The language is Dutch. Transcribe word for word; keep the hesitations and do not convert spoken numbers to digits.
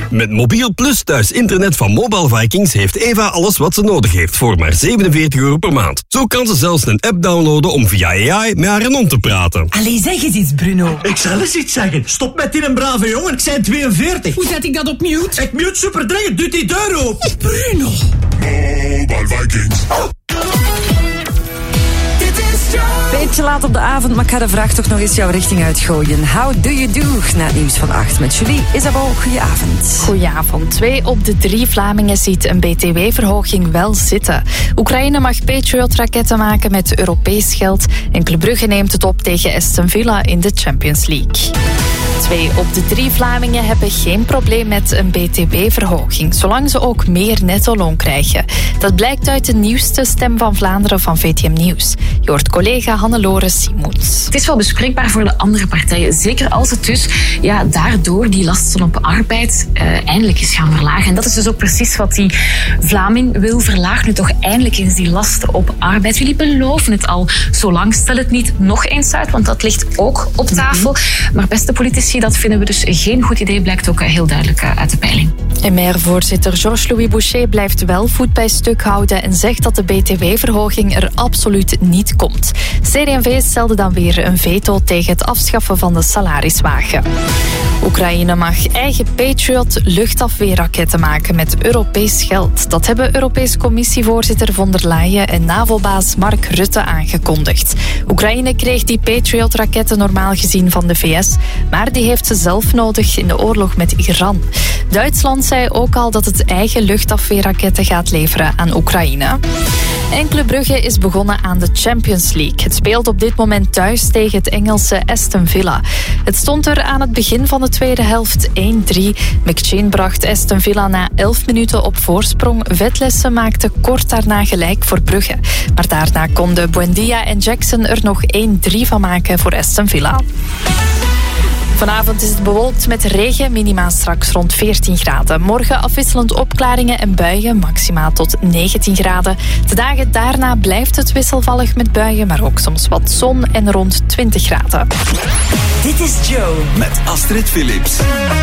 Met Mobiel Plus thuis internet van Mobile Vikings heeft Eva alles wat ze nodig heeft voor maar zevenenveertig euro per maand. Zo kan ze zelfs een app downloaden om via A I met haar hond te praten. Allee, zeg eens iets, Bruno. Ik zal eens iets zeggen. Stop met die een brave jongen, ik zijn tweeënveertig. Hoe zet ik dat op mute? Ik mute super dringend, doet die deur open. Bruno. Mobile Vikings. Beetje laat op de avond, maar ik ga de vraag toch nog eens jouw richting uitgooien. How do you do? Na het nieuws van acht met Julie. Isabel, goedenavond. Goedenavond. Twee op de drie Vlamingen ziet een B T W-verhoging wel zitten. Oekraïne mag Patriot-raketten maken met Europees geld. En Club Brugge neemt het op tegen Aston Villa in de Champions League. Twee op de drie Vlamingen hebben geen probleem met een B T W-verhoging, zolang ze ook meer netto-loon krijgen. Dat blijkt uit de nieuwste Stem van Vlaanderen van V T M Nieuws. Je hoort collega Hannelore Simoens. Het is wel bespreekbaar voor de andere partijen, zeker als het dus ja, daardoor die lasten op arbeid uh, eindelijk is gaan verlagen. En dat is dus ook precies wat die Vlaming wil verlagen, nu toch eindelijk eens die lasten op arbeid. Jullie beloven het al zo lang, stel het niet nog eens uit, want dat ligt ook op tafel. Maar beste politici, dat vinden we dus geen goed idee, blijkt ook heel duidelijk uit de peiling. En M R-voorzitter Georges-Louis Boucher blijft wel voet bij stuk houden en zegt dat de B T W-verhoging er absoluut niet komt. C D en V stelde dan weer een veto tegen het afschaffen van de salariswagen. Oekraïne mag eigen Patriot luchtafweerraketten maken met Europees geld. Dat hebben Europese Commissievoorzitter von der Leyen en NAVO-baas Mark Rutte aangekondigd. Oekraïne kreeg die Patriot-raketten normaal gezien van de V S, maar die heeft ze zelf nodig in de oorlog met Iran. Duitsland zei ook al dat het eigen luchtafweerraketten gaat leveren aan Oekraïne. En Club Brugge is begonnen aan de Champions League. Het speelt op dit moment thuis tegen het Engelse Aston Villa. Het stond er aan het begin van de tweede helft één drie. McChin bracht Aston Villa na elf minuten op voorsprong. Vetlessen maakte kort daarna gelijk voor Brugge. Maar daarna konden Buendia en Jackson er nog één drie van maken voor Aston Villa. Vanavond is het bewolkt met regen, minima straks rond veertien graden. Morgen afwisselend opklaringen en buien, maxima tot negentien graden. De dagen daarna blijft het wisselvallig met buien, maar ook soms wat zon en rond twintig graden. Dit is Joe. Met Astrid Philips.